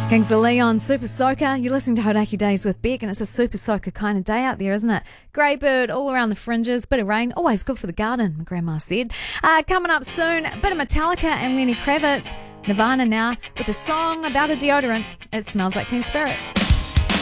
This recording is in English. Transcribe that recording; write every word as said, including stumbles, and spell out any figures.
Kings of Leon, Super Soaker. You're listening to Hodaki Days with Beck, and it's a Super Soaker kind of day out there, isn't it? Grey bird all around the fringes, bit of rain, always good for the garden, my grandma said. Uh, coming up soon, a bit of Metallica and Lenny Kravitz. Nirvana now with a song about a deodorant. It smells like Teen Spirit.